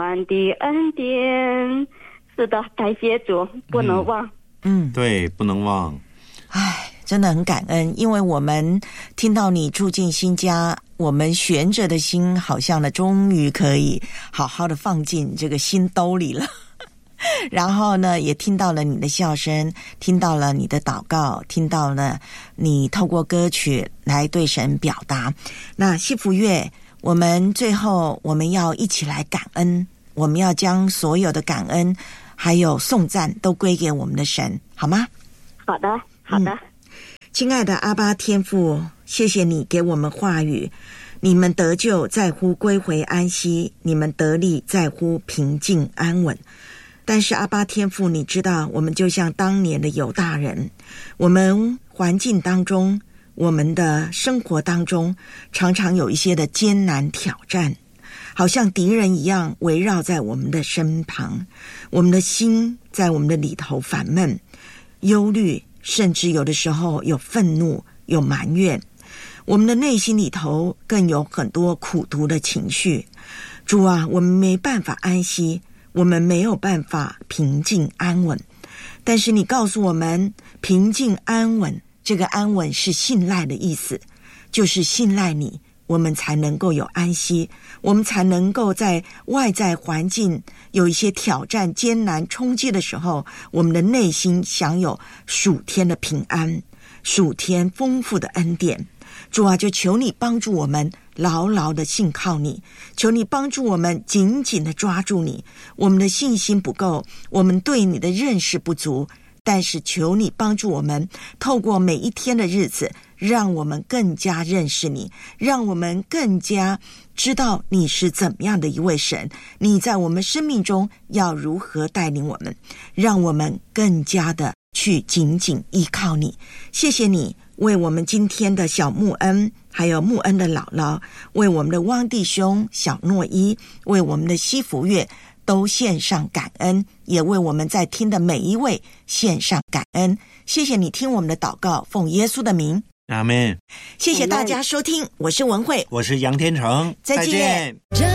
宽的恩典。是的，感谢主，不能忘。 对，不能忘。 真的很感恩，因为我们听到你住进新家，我们悬着的心好像呢终于可以好好的放进这个心兜里了。然后呢也听到了你的笑声，听到了你的祷告，听到了你透过歌曲来对神表达。那幸福月我们最后我们要一起来感恩，我们要将所有的感恩还有颂赞都归给我们的神，好吗？ 好的好的。 亲爱的阿爸天父，谢谢你给我们话语，你们得救在乎归回安息，你们得力在乎平静安稳。但是阿爸天父，你知道我们就像当年的犹大人，我们环境当中，我们的生活当中常常有一些的艰难挑战，好像敌人一样围绕在我们的身旁，我们的心在我们的里头烦闷忧虑，甚至有的时候有愤怒有埋怨，我们的内心里头更有很多苦毒的情绪。主啊，我们没办法安息，我们没有办法平静安稳，但是你告诉我们平静安稳，这个安稳是信赖的意思，就是信赖你，我们才能够有安息，我们才能够在外在环境有一些挑战艰难冲击的时候，我们的内心享有属天的平安，属天丰富的恩典。主啊，就求你帮助我们牢牢的信靠你，求你帮助我们紧紧的抓住你。我们的信心不够，我们对你的认识不足，但是求你帮助我们透过每一天的日子，让我们更加认识你，让我们更加知道你是怎么样的一位神，你在我们生命中要如何带领我们，让我们更加的去紧紧依靠你。谢谢你为我们今天的小穆恩，还有穆恩的姥姥，为我们的汪弟兄小诺一，为我们的西福月都献上感恩，也为我们在听的每一位献上感恩。谢谢你听我们的祷告，奉耶稣的名， 阿们。 谢谢大家收听，我是文慧， 我是杨天成， 再见。